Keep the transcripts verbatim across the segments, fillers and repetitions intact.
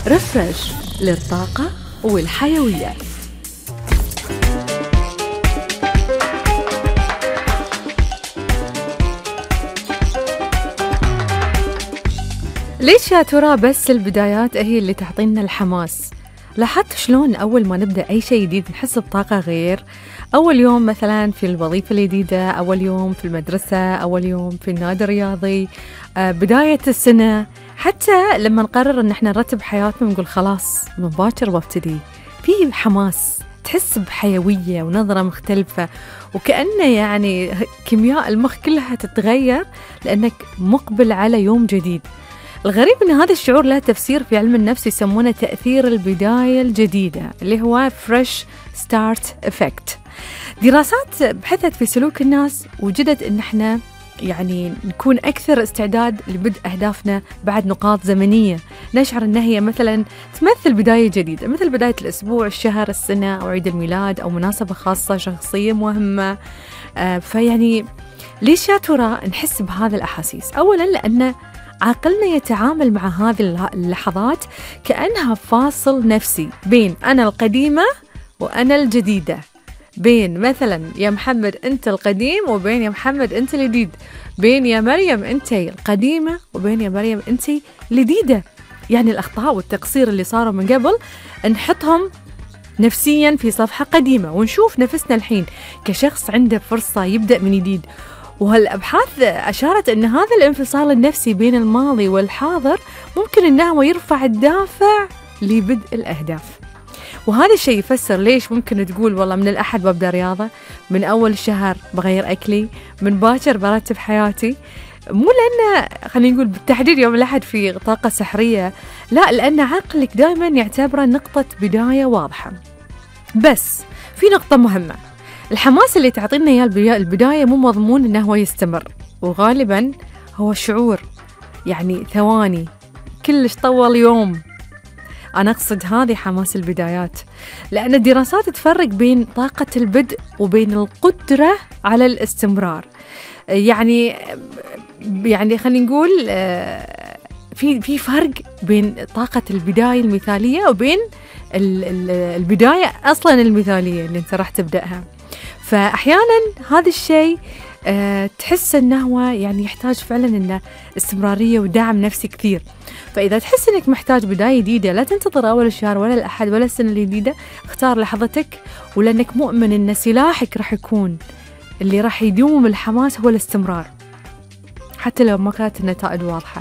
رفرش للطاقة والحيوية. ليش يا ترى بس البدايات هي اللي تعطينا الحماس؟ لاحظت شلون أول ما نبدأ أي شيء جديد نحس بطاقة غير؟ أول يوم مثلا في الوظيفة الجديدة، أول يوم في المدرسة، أول يوم في النادي الرياضي، آه بداية السنة، حتى لما نقرر إن احنا نرتب حياتنا ونقول خلاص من باكر ببتدي، في حماس، تحس بحيوية ونظرة مختلفة، وكأنه يعني كيمياء المخ كلها تتغير لأنك مقبل على يوم جديد. الغريب أن هذا الشعور له تفسير في علم النفس يسمونه تأثير البداية الجديدة اللي هو Fresh Start Effect. دراسات بحثت في سلوك الناس وجدت أن احنا يعني نكون أكثر استعداد لبدء أهدافنا بعد نقاط زمنية نشعر أنها هي مثلا تمثل بداية جديدة، مثل بداية الأسبوع، الشهر، السنة، أو عيد الميلاد، أو مناسبة خاصة شخصية مهمة. آه فيعني ليش يا ترى نحس بهذا الأحاسيس؟ أولا لأن عقلنا يتعامل مع هذه اللحظات كأنها فاصل نفسي بين أنا القديمة وأنا الجديدة، بين مثلا يا محمد أنت القديم وبين يا محمد أنت الجديد، بين يا مريم أنت القديمة وبين يا مريم أنت الجديدة. يعني الأخطاء والتقصير اللي صاروا من قبل نحطهم نفسيا في صفحة قديمة ونشوف نفسنا الحين كشخص عنده فرصة يبدأ من جديد. وهالأبحاث أشارت أن هذا الانفصال النفسي بين الماضي والحاضر ممكن أنه يرفع الدافع لبدء الأهداف. وهذا الشيء يفسر ليش ممكن تقول والله من الأحد ببدأ رياضة، من أول الشهر بغير أكلي، من باكر برتب حياتي. مو لأن خلينا نقول بالتحديد يوم الأحد في طاقة سحرية، لا، لأن عقلك دائما يعتبره نقطة بداية واضحة. بس في نقطة مهمة، الحماس اللي تعطينا إياه البداية مو مضمون إنه هو يستمر، وغالباً هو شعور يعني ثواني كلش طول يوم. أنا أقصد هذه حماس البدايات، لأن الدراسات تفرق بين طاقة البدء وبين القدرة على الاستمرار. يعني يعني خلينا نقول في في فرق بين طاقة البداية المثالية وبين البداية أصلاً المثالية اللي أنت راح تبدأها. فأحياناً هذا الشيء أه تحس أنه هو يعني يحتاج فعلاً إنه استمرارية ودعم نفسي كثير. فإذا تحس أنك محتاج بداية جديدة، لا تنتظر أول الشهر ولا الأحد ولا السنة الجديدة، اختار لحظتك، ولأنك مؤمن أن سلاحك راح يكون اللي راح يدوم الحماس هو الاستمرار حتى لو ما كانت النتائج واضحة.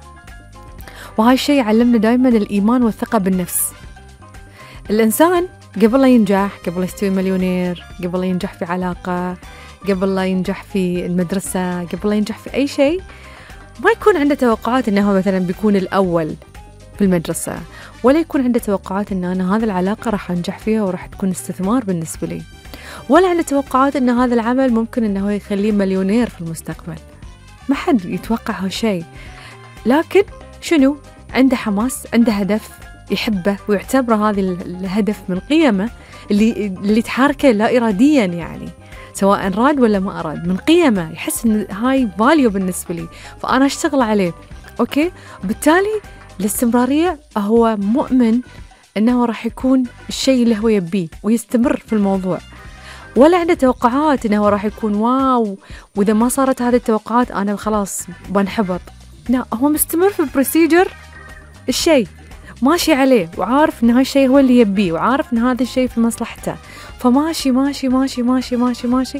وهذا الشيء علمنا دائماً الإيمان والثقة بالنفس. الإنسان قبل لا ينجح، قبل لا يستوي مليونير، قبل لا ينجح في علاقة، قبل لا ينجح في المدرسة، قبل لا ينجح في أي شيء، ما يكون عنده توقعات أنه مثلا بيكون الأول في المدرسة، ولا يكون عنده توقعات أن أنا هذه العلاقة راح أنجح فيها وراح تكون استثمار بالنسبة لي، ولا عنده توقعات أن هذا العمل ممكن أنه يخليه مليونير في المستقبل. ما حد يتوقع هالشيء، لكن شنو؟ عنده حماس، عنده هدف يحبه ويعتبر هذا الهدف من قيمه اللي اللي تحركه لا إراديا، يعني سواء راد ولا ما أراد، من قيمه يحس إن هاي فاليو بالنسبة لي، فأنا أشتغل عليه. أوكي، بالتالي الاستمرارية هو مؤمن أنه راح يكون الشيء اللي هو يبيه ويستمر في الموضوع، ولا عنده توقعات أنه راح يكون واو وإذا ما صارت هذه التوقعات أنا خلاص بنحبط. لا، هو مستمر في البروسيجر، الشيء ماشي عليه وعارف ان هذا الشيء هو اللي يبيه وعارف ان هذا الشيء في مصلحته، فماشي ماشي ماشي ماشي ماشي ماشي